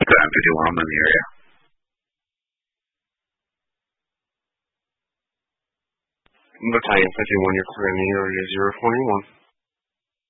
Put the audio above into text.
Battalion 51, I'm in the area. Battalion 51, you're clear in the area 041.